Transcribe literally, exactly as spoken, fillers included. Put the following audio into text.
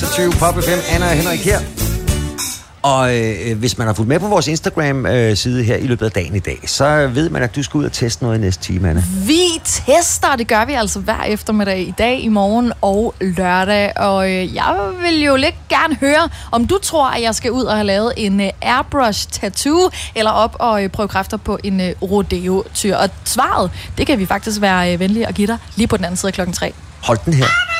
tyve Pop F M, Anna og Henrik her. Og øh, hvis man har fulgt med på vores Instagram-side øh, her i løbet af dagen i dag, så ved man, at du skal ud og teste noget i næste time, Anna. Vi tester, det gør vi altså hver eftermiddag, i dag, i morgen og lørdag. Og øh, jeg vil jo lidt gerne høre, om du tror, at jeg skal ud og have lavet en øh, airbrush-tattoo, eller op og øh, prøve kræfter på en øh, rodeo-tyr. Og svaret, det kan vi faktisk være øh, venlige at give dig lige på den anden side af klokken tre. Hold den her.